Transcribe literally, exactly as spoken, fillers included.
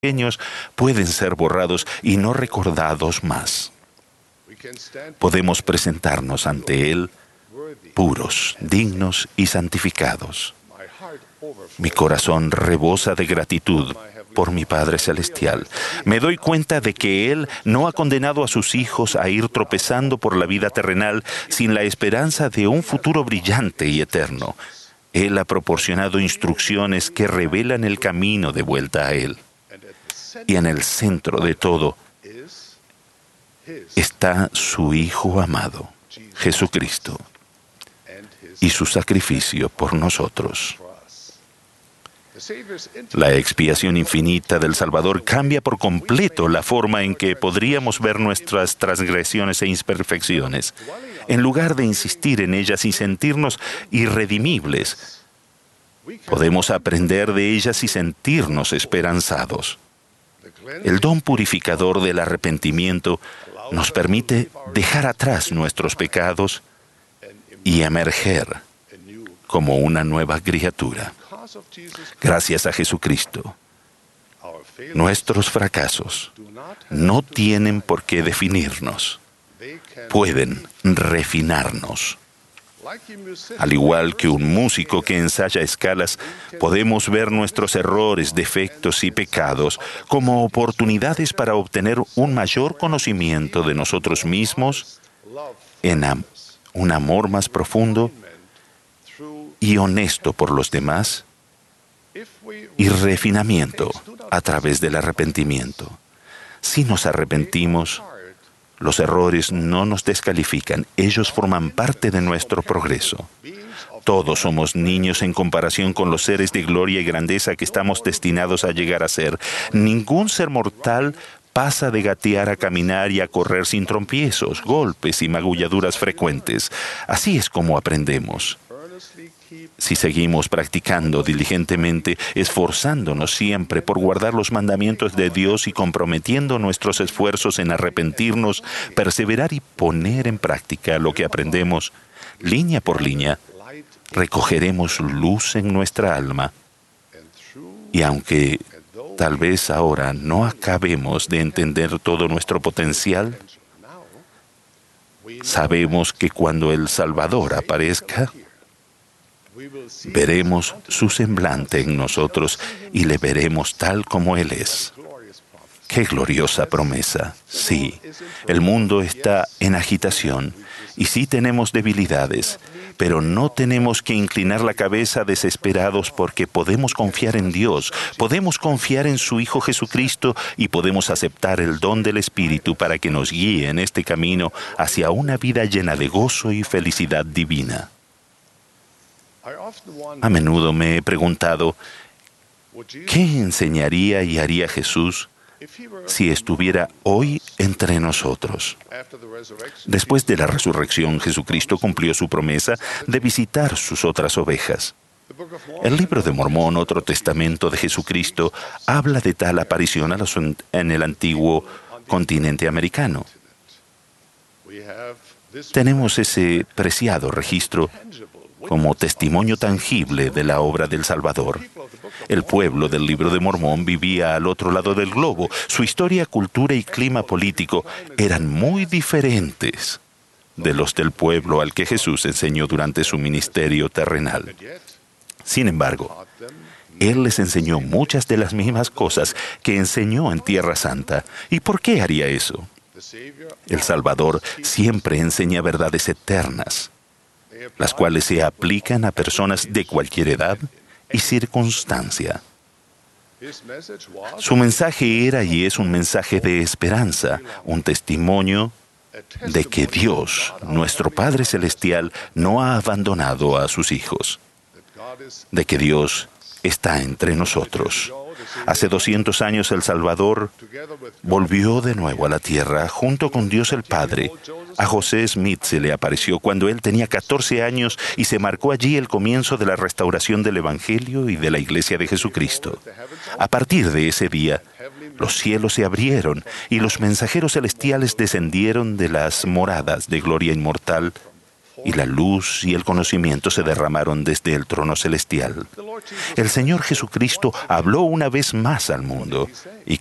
pequeños pueden ser borrados y no recordados más. Podemos presentarnos ante Él puros, dignos y santificados. Mi corazón rebosa de gratitud por mi Padre Celestial. Me doy cuenta de que Él no ha condenado a sus hijos a ir tropezando por la vida terrenal sin la esperanza de un futuro brillante y eterno. Él ha proporcionado instrucciones que revelan el camino de vuelta a Él. Y en el centro de todo está su Hijo amado, Jesucristo, y su sacrificio por nosotros. La expiación infinita del Salvador cambia por completo la forma en que podríamos ver nuestras transgresiones e imperfecciones. En lugar de insistir en ellas y sentirnos irredimibles, podemos aprender de ellas y sentirnos esperanzados. El don purificador del arrepentimiento nos permite dejar atrás nuestros pecados y emerger como una nueva criatura. Gracias a Jesucristo, nuestros fracasos no tienen por qué definirnos. Pueden refinarnos. Al igual que un músico que ensaya escalas, podemos ver nuestros errores, defectos y pecados como oportunidades para obtener un mayor conocimiento de nosotros mismos, en am- un amor más profundo y honesto por los demás, y refinamiento a través del arrepentimiento. Si nos arrepentimos, los errores no nos descalifican, ellos forman parte de nuestro progreso. Todos somos niños en comparación con los seres de gloria y grandeza que estamos destinados a llegar a ser. Ningún ser mortal pasa de gatear a caminar y a correr sin trompiezos, golpes y magulladuras frecuentes. Así es como aprendemos. Si seguimos practicando diligentemente, esforzándonos siempre por guardar los mandamientos de Dios y comprometiendo nuestros esfuerzos en arrepentirnos, perseverar y poner en práctica lo que aprendemos, línea por línea, recogeremos luz en nuestra alma. Y aunque tal vez ahora no acabemos de entender todo nuestro potencial, sabemos que cuando el Salvador aparezca, veremos su semblante en nosotros y le veremos tal como Él es. ¡Qué gloriosa promesa! Sí, el mundo está en agitación y sí tenemos debilidades, pero no tenemos que inclinar la cabeza desesperados porque podemos confiar en Dios, podemos confiar en su Hijo Jesucristo y podemos aceptar el don del Espíritu para que nos guíe en este camino hacia una vida llena de gozo y felicidad divina. A menudo me he preguntado, ¿qué enseñaría y haría Jesús si estuviera hoy entre nosotros? Después de la resurrección, Jesucristo cumplió su promesa de visitar sus otras ovejas. El libro de Mormón, otro testamento de Jesucristo, habla de tal aparición en el antiguo continente americano. Tenemos ese preciado registro como testimonio tangible de la obra del Salvador. El pueblo del libro de Mormón vivía al otro lado del globo. Su historia, cultura y clima político eran muy diferentes de los del pueblo al que Jesús enseñó durante su ministerio terrenal. Sin embargo, Él les enseñó muchas de las mismas cosas que enseñó en Tierra Santa. ¿Y por qué haría eso? El Salvador siempre enseña verdades eternas, las cuales se aplican a personas de cualquier edad y circunstancia. Su mensaje era y es un mensaje de esperanza, un testimonio de que Dios, nuestro Padre Celestial, no ha abandonado a sus hijos, de que Dios está entre nosotros. Hace doscientos años el Salvador volvió de nuevo a la tierra junto con Dios el Padre. A José Smith se le apareció cuando él tenía catorce años y se marcó allí el comienzo de la restauración del Evangelio y de la Iglesia de Jesucristo. A partir de ese día, los cielos se abrieron y los mensajeros celestiales descendieron de las moradas de gloria inmortal y la luz y el conocimiento se derramaron desde el trono celestial. El Señor Jesucristo habló una vez más al mundo y